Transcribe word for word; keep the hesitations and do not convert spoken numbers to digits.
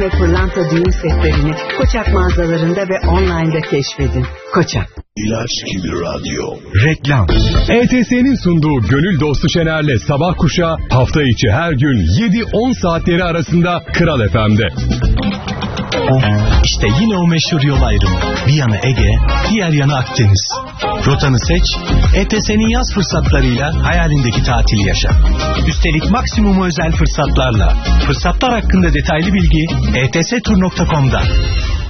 ve pırlanta düğün setlerini Koçak mağazalarında ve online'da keşfedin. Koçak. İlaç gibi radyo. Reklam. E T S'nin sunduğu Gönül Dostu Şener'le Sabah Kuşağı hafta içi her gün yedi on saatleri arasında Kral F M'de. İşte yine o meşhur yol ayrımı. Bir yanı Ege, diğer yanı Akdeniz. Rotanı seç, E T S'nin yaz fırsatlarıyla hayalindeki tatili yaşa. Üstelik maksimum özel fırsatlarla. Fırsatlar hakkında detaylı bilgi e t s tur nokta com'da.